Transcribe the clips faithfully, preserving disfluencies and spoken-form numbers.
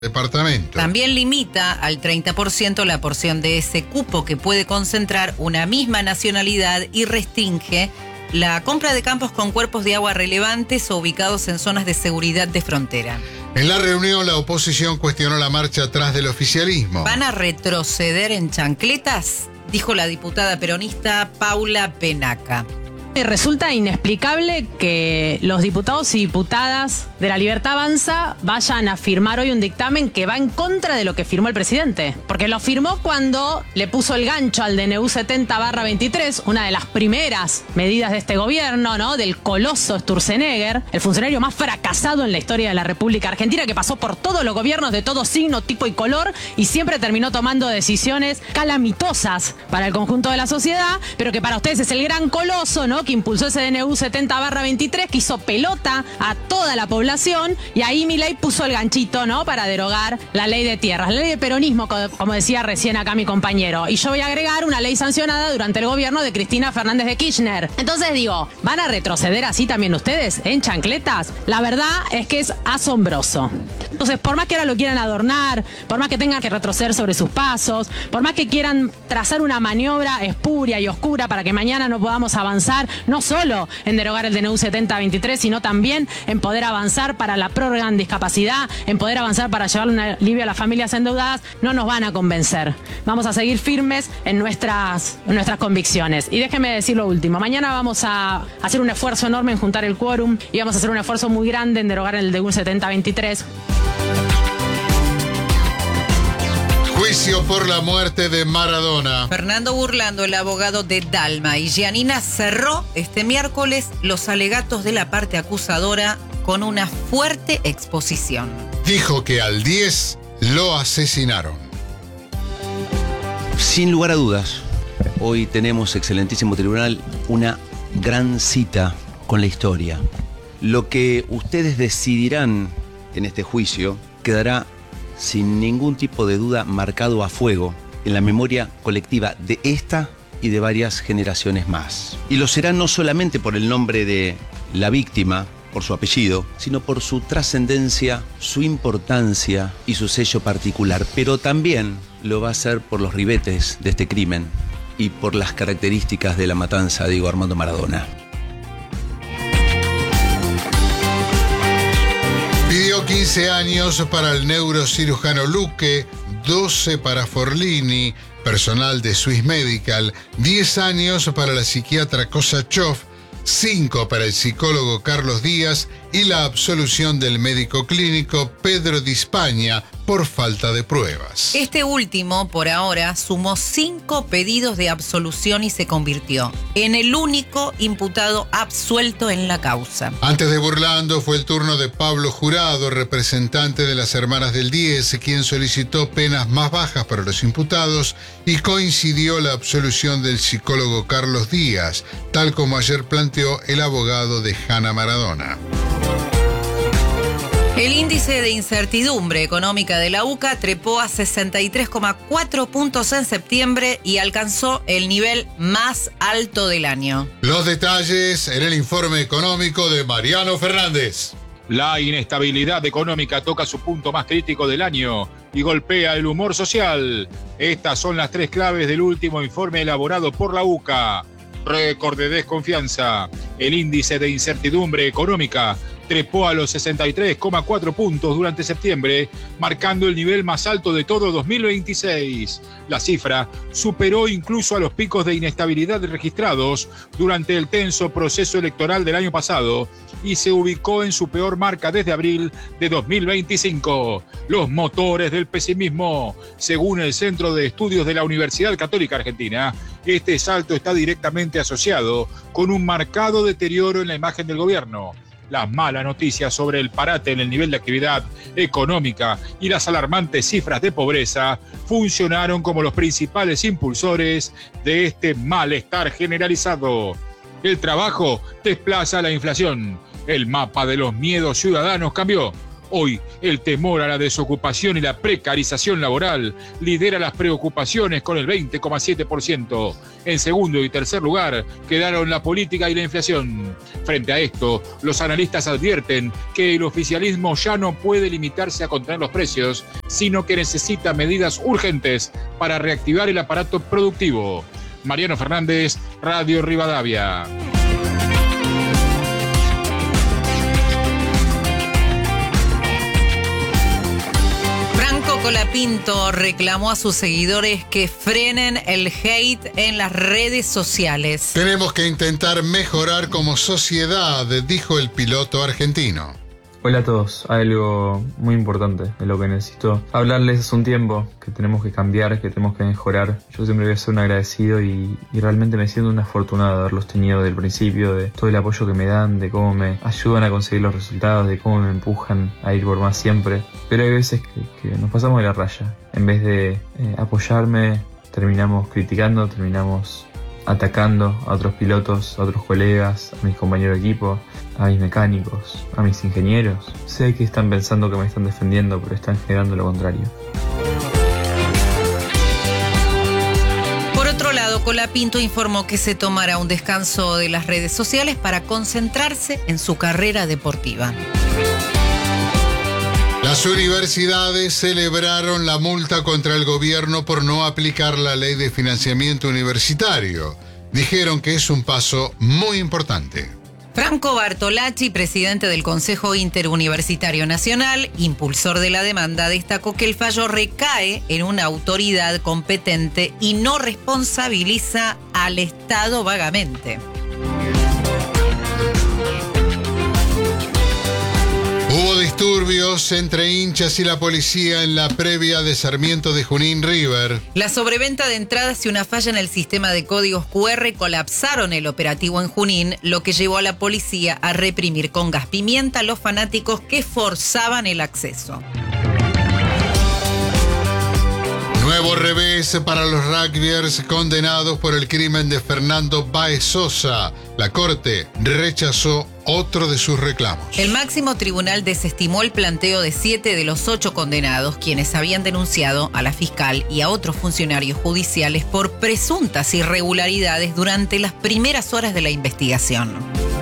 departamento. También limita al treinta por ciento la porción de ese cupo que puede concentrar una misma nacionalidad y restringe la compra de campos con cuerpos de agua relevantes o ubicados en zonas de seguridad de frontera. En la reunión, la oposición cuestionó la marcha atrás del oficialismo. ¿Van a retroceder en chancletas?, dijo la diputada peronista Paula Penaca. Y resulta inexplicable que los diputados y diputadas de La Libertad Avanza vayan a firmar hoy un dictamen que va en contra de lo que firmó el presidente. Porque lo firmó cuando le puso el gancho al D N U setenta barra veintitrés, una de las primeras medidas de este gobierno, ¿no? Del coloso Sturzenegger, el funcionario más fracasado en la historia de la República Argentina, que pasó por todos los gobiernos de todo signo, tipo y color, y siempre terminó tomando decisiones calamitosas para el conjunto de la sociedad, pero que para ustedes es el gran coloso, ¿no?, que impulsó ese D N U setenta barra veintitrés, que hizo pelota a toda la población, y ahí Milei puso el ganchito, ¿no?, para derogar la ley de tierras, la ley de peronismo, como decía recién acá mi compañero. Y yo voy a agregar una ley sancionada durante el gobierno de Cristina Fernández de Kirchner. Entonces digo, ¿van a retroceder así también ustedes en chancletas? La verdad es que es asombroso. Entonces, por más que ahora lo quieran adornar, por más que tengan que retroceder sobre sus pasos, por más que quieran trazar una maniobra espuria y oscura para que mañana no podamos avanzar, no solo en derogar el D N U setenta veintitrés, sino también en poder avanzar para la prórroga en discapacidad, en poder avanzar para llevarle un alivio a las familias endeudadas, no nos van a convencer. Vamos a seguir firmes en nuestras, en nuestras convicciones. Y déjenme decir lo último. Mañana vamos a hacer un esfuerzo enorme en juntar el quórum y vamos a hacer un esfuerzo muy grande en derogar el D N U setenta veintitrés. Juicio por la muerte de Maradona. Fernando Burlando, el abogado de Dalma y Giannina, cerró este miércoles los alegatos de la parte acusadora con una fuerte exposición. Dijo que al diez lo asesinaron. Sin lugar a dudas, hoy tenemos, excelentísimo tribunal, una gran cita con la historia. Lo que ustedes decidirán en este juicio quedará sin ningún tipo de duda marcado a fuego en la memoria colectiva de esta y de varias generaciones más. Y lo será no solamente por el nombre de la víctima, por su apellido, sino por su trascendencia, su importancia y su sello particular. Pero también lo va a ser por los ribetes de este crimen y por las características de la matanza de Diego Armando Maradona. Pidió quince años para el neurocirujano Luque, doce para Forlini, personal de Swiss Medical, diez años para la psiquiatra Kosachov, cinco para el psicólogo Carlos Díaz y la absolución del médico clínico Pedro Di Spagna por falta de pruebas. Este último, por ahora, sumó cinco pedidos de absolución y se convirtió en el único imputado absuelto en la causa. Antes de Burlando fue el turno de Pablo Jurado, representante de las Hermanas del diez, quien solicitó penas más bajas para los imputados y coincidió la absolución del psicólogo Carlos Díaz, tal como ayer planteó el abogado de Hanna Maradona. El índice de incertidumbre económica de la U C A trepó a sesenta y tres coma cuatro puntos en septiembre y alcanzó el nivel más alto del año. Los detalles en el informe económico de Mariano Fernández. La inestabilidad económica toca su punto más crítico del año y golpea el humor social. Estas son las tres claves del último informe elaborado por la U C A. Récord de desconfianza. El índice de incertidumbre económica trepó a los sesenta y tres coma cuatro puntos durante septiembre, marcando el nivel más alto de todo dos mil veintiséis. La cifra superó incluso a los picos de inestabilidad registrados durante el tenso proceso electoral del año pasado y se ubicó en su peor marca desde abril de dos mil veinticinco. Los motores del pesimismo. Según el Centro de Estudios de la Universidad Católica Argentina, este salto está directamente asociado con un marcado deterioro en la imagen del gobierno. Las malas noticias sobre el parate en el nivel de actividad económica y las alarmantes cifras de pobreza funcionaron como los principales impulsores de este malestar generalizado. El trabajo desplaza la inflación. El mapa de los miedos ciudadanos cambió. Hoy, el temor a la desocupación y la precarización laboral lidera las preocupaciones con el veinte coma siete por ciento. En segundo y tercer lugar quedaron la política y la inflación. Frente a esto, los analistas advierten que el oficialismo ya no puede limitarse a contener los precios, sino que necesita medidas urgentes para reactivar el aparato productivo. Mariano Fernández, Radio Rivadavia. Colapinto reclamó a sus seguidores que frenen el hate en las redes sociales. Tenemos que intentar mejorar como sociedad, dijo el piloto argentino. Hola a todos, hay algo muy importante de lo que necesito hablarles hace un tiempo, que tenemos que cambiar, que tenemos que mejorar. Yo siempre voy a ser un agradecido y, y realmente me siento un afortunado de haberlos tenido desde el principio, de todo el apoyo que me dan, de cómo me ayudan a conseguir los resultados, de cómo me empujan a ir por más siempre. Pero hay veces que, que nos pasamos de la raya. En vez de eh, apoyarme, terminamos criticando, terminamos atacando a otros pilotos, a otros colegas, a mis compañeros de equipo, a mis mecánicos, a mis ingenieros. Sé que están pensando que me están defendiendo, pero están generando lo contrario. Por otro lado, Colapinto informó que se tomará un descanso de las redes sociales para concentrarse en su carrera deportiva. Las universidades celebraron la multa contra el gobierno por no aplicar la ley de financiamiento universitario. Dijeron que es un paso muy importante. Franco Bartolacci, presidente del Consejo Interuniversitario Nacional, impulsor de la demanda, destacó que el fallo recae en una autoridad competente y no responsabiliza al Estado vagamente. Hubo disturbios entre hinchas y la policía en la previa de Sarmiento de Junín River. La sobreventa de entradas y una falla en el sistema de códigos cu erre colapsaron el operativo en Junín, lo que llevó a la policía a reprimir con gas pimienta a los fanáticos que forzaban el acceso. Nuevo revés para los rugbyers condenados por el crimen de Fernando Báez Sosa. La Corte rechazó otro de sus reclamos. El máximo tribunal desestimó el planteo de siete de los ocho condenados, quienes habían denunciado a la fiscal y a otros funcionarios judiciales por presuntas irregularidades durante las primeras horas de la investigación.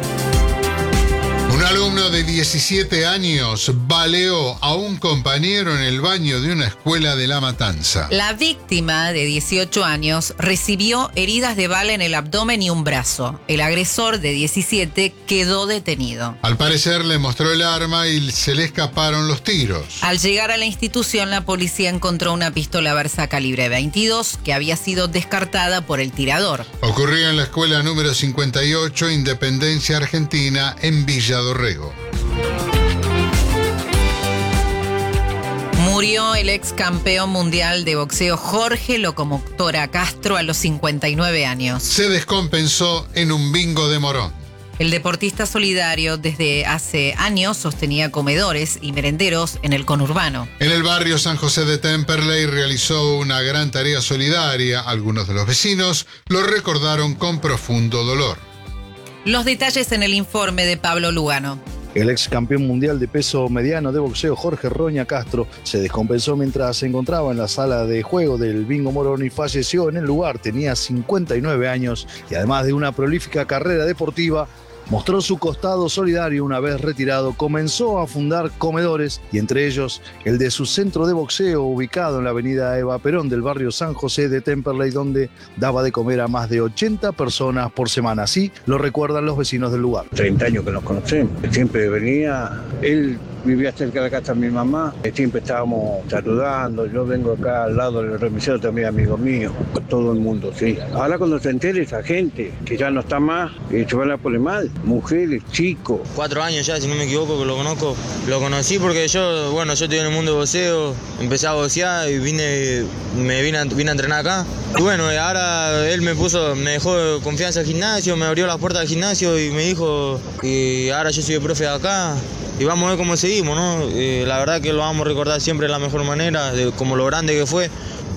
Un alumno de diecisiete años baleó a un compañero en el baño de una escuela de La Matanza. La víctima, de dieciocho años, recibió heridas de bala en el abdomen y un brazo. El agresor, de diecisiete, quedó detenido. Al parecer le mostró el arma y se le escaparon los tiros. Al llegar a la institución, la policía encontró una pistola Versa calibre veintidós que había sido descartada por el tirador. Ocurrió en la escuela número cincuenta y ocho, Independencia Argentina, en Villa Dorrego. Murió el ex campeón mundial de boxeo Jorge Locomotora Castro a los cincuenta y nueve años. Se descompensó en un bingo de Morón. El deportista solidario desde hace años sostenía comedores y merenderos en el conurbano. En el barrio San José de Temperley realizó una gran tarea solidaria. Algunos de los vecinos lo recordaron con profundo dolor. Los detalles en el informe de Pablo Lugano. El ex campeón mundial de peso mediano de boxeo Jorge Roña Castro se descompensó mientras se encontraba en la sala de juego del Bingo Morón y falleció en el lugar. Tenía cincuenta y nueve años y además de una prolífica carrera deportiva, mostró su costado solidario. Una vez retirado, comenzó a fundar comedores y entre ellos el de su centro de boxeo ubicado en la avenida Eva Perón del barrio San José de Temperley, donde daba de comer a más de ochenta personas por semana. Así lo recuerdan los vecinos del lugar. treinta años que nos conocemos. Siempre venía, él vivía cerca de la casa de mi mamá, siempre estábamos saludando. Yo vengo acá al lado del remisero, también amigo mío, todo el mundo, sí. Ahora cuando se entere esa gente que ya no está más, que se van a poner mal. Mujeres, chicos. Cuatro años ya, si no me equivoco, que lo conozco. Lo conocí porque yo, bueno, yo estoy en el mundo de boxeo, empecé a boxear y vine, me vine a, vine a entrenar acá. Y bueno, ahora él me puso, me dejó confianza al gimnasio, me abrió las puertas del gimnasio y me dijo que ahora yo soy el profe de acá. Y vamos a ver cómo seguimos, ¿no? Eh, la verdad que lo vamos a recordar siempre de la mejor manera, de, como lo grande que fue.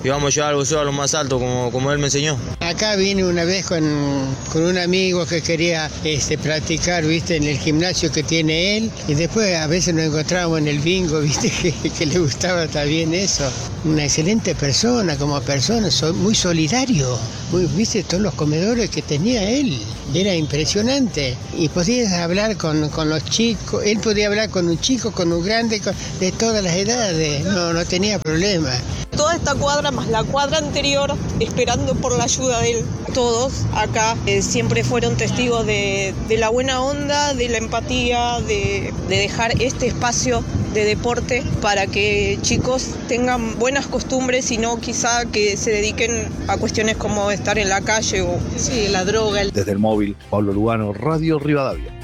y vamos a llevar al boxeo a lo más alto, como, como él me enseñó. Acá vine una vez con, con un amigo que quería este, practicar, viste, en el gimnasio que tiene él, y después a veces nos encontrábamos en el bingo, viste, que, que le gustaba también eso. Una excelente persona, como persona, so, muy solidario, muy, viste, todos los comedores que tenía él, era impresionante. Y podías hablar con, con los chicos, él podía hablar con un chico, con un grande, con, de todas las edades, no, no tenía problema. Toda esta cuadra más la cuadra anterior esperando por la ayuda de él. Todos acá eh, siempre fueron testigos de, de la buena onda, de la empatía, de, de dejar este espacio de deporte para que chicos tengan buenas costumbres y no quizá que se dediquen a cuestiones como estar en la calle o sí, la droga. Desde el móvil, Pablo Lugano, Radio Rivadavia.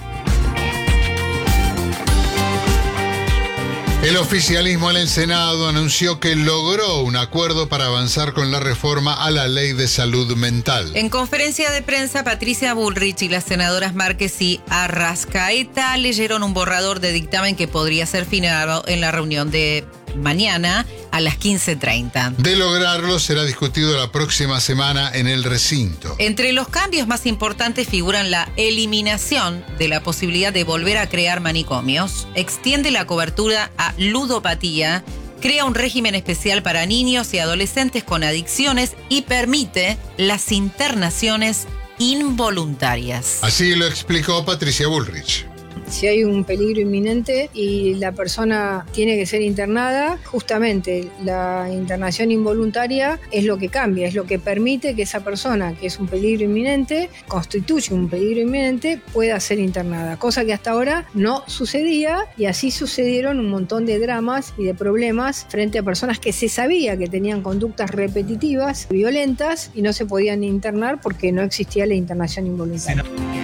El oficialismo en el Senado anunció que logró un acuerdo para avanzar con la reforma a la Ley de Salud Mental. En conferencia de prensa, Patricia Bullrich y las senadoras Márquez y Arrascaeta leyeron un borrador de dictamen que podría ser firmado en la reunión de mañana a las quince treinta. De lograrlo, será discutido la próxima semana en el recinto. Entre los cambios más importantes figuran la eliminación de la posibilidad de volver a crear manicomios, extiende la cobertura a ludopatía, crea un régimen especial para niños y adolescentes con adicciones y permite las internaciones involuntarias. Así lo explicó Patricia Bullrich. Si hay un peligro inminente y la persona tiene que ser internada, justamente la internación involuntaria es lo que cambia, es lo que permite que esa persona, que es un peligro inminente, constituye un peligro inminente, pueda ser internada, cosa que hasta ahora no sucedía, y así sucedieron un montón de dramas y de problemas frente a personas que se sabía que tenían conductas repetitivas, violentas, y no se podían internar porque no existía la internación involuntaria.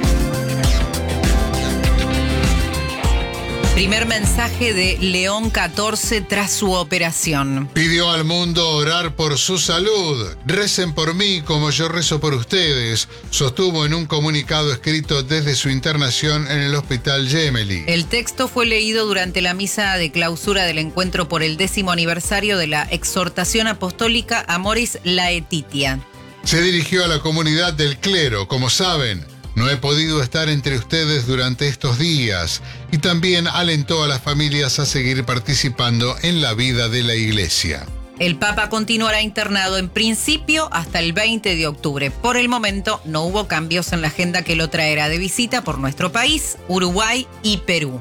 Primer mensaje de León catorce tras su operación. Pidió al mundo orar por su salud. Recen por mí como yo rezo por ustedes, sostuvo en un comunicado escrito desde su internación en el Hospital Gemelli. El texto fue leído durante la misa de clausura del encuentro por el décimo aniversario de la exhortación apostólica Amoris Laetitia. Se dirigió a la comunidad del clero. Como saben, no he podido estar entre ustedes durante estos días, y también alentó a las familias a seguir participando en la vida de la iglesia. El Papa continuará internado en principio hasta el veinte de octubre. Por el momento no hubo cambios en la agenda que lo traerá de visita por nuestro país, Uruguay y Perú.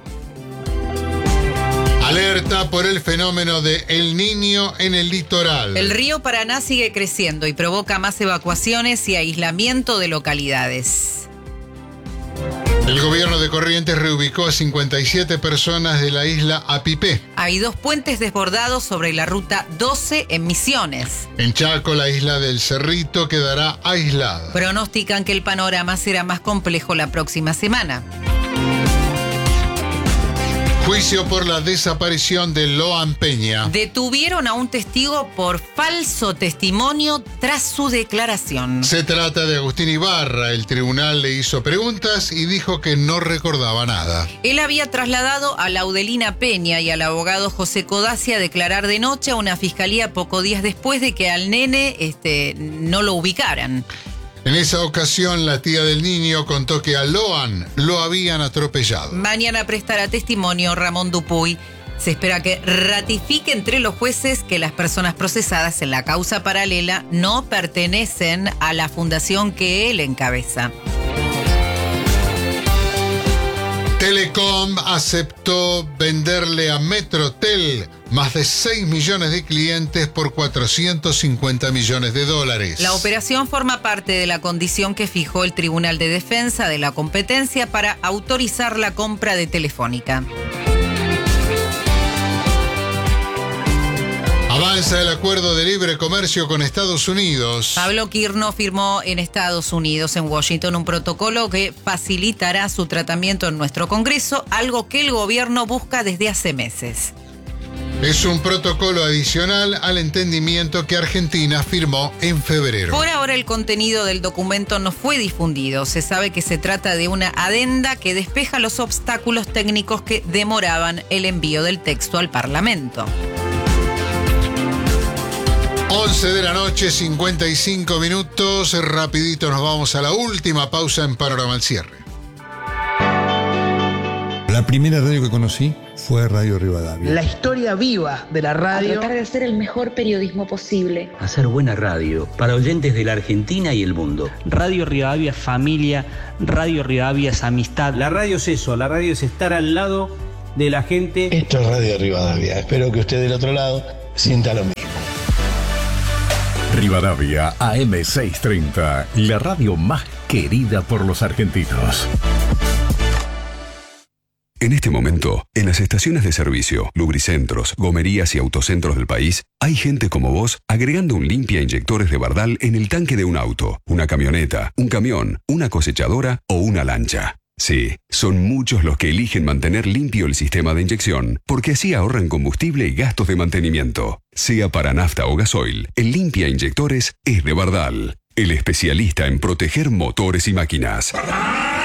Alerta por el fenómeno de El Niño en el litoral. El río Paraná sigue creciendo y provoca más evacuaciones y aislamiento de localidades. El gobierno de Corrientes reubicó a cincuenta y siete personas de la isla Apipé. Hay dos puentes desbordados sobre la ruta doce en Misiones. En Chaco, la isla del Cerrito quedará aislada. Pronostican que el panorama será más complejo la próxima semana. Juicio por la desaparición de Loan Peña. Detuvieron a un testigo por falso testimonio tras su declaración. Se trata de Agustín Ibarra. El tribunal le hizo preguntas y dijo que no recordaba nada. Él había trasladado a Laudelina Peña y al abogado José Codazzi a declarar de noche a una fiscalía pocos días después de que al nene este, no lo ubicaran. En esa ocasión, la tía del niño contó que a Loan lo habían atropellado. Mañana prestará testimonio Ramón Dupuy. Se espera que ratifique entre los jueces que las personas procesadas en la causa paralela no pertenecen a la fundación que él encabeza. Telecom aceptó venderle a Metrotel más de seis millones de clientes por cuatrocientos cincuenta millones de dólares. La operación forma parte de la condición que fijó el Tribunal de Defensa de la Competencia para autorizar la compra de Telefónica. Avanza el acuerdo de libre comercio con Estados Unidos. Pablo Quirno firmó en Estados Unidos, en Washington, un protocolo que facilitará su tratamiento en nuestro Congreso, algo que el gobierno busca desde hace meses. Es un protocolo adicional al entendimiento que Argentina firmó en febrero. Por ahora el contenido del documento no fue difundido. Se sabe que se trata de una adenda que despeja los obstáculos técnicos que demoraban el envío del texto al Parlamento. once once de la noche, cincuenta y cinco minutos. Rapidito nos vamos a la última pausa en Panorama al Cierre. La primera radio que conocí fue Radio Rivadavia. La historia viva de la radio. A tratar de hacer el mejor periodismo posible. Hacer buena radio para oyentes de la Argentina y el mundo. Radio Rivadavia es familia, Radio Rivadavia es amistad. La radio es eso, la radio es estar al lado de la gente. Esto es Radio Rivadavia. Espero que usted del otro lado sienta lo mismo. Rivadavia A M seiscientos treinta, la radio más querida por los argentinos. En este momento, en las estaciones de servicio, lubricentros, gomerías y autocentros del país, hay gente como vos agregando un limpia inyectores de Bardal en el tanque de un auto, una camioneta, un camión, una cosechadora o una lancha. Sí, son muchos los que eligen mantener limpio el sistema de inyección, porque así ahorran combustible y gastos de mantenimiento. Sea para nafta o gasoil, el limpia inyectores es de Bardal, el especialista en proteger motores y máquinas.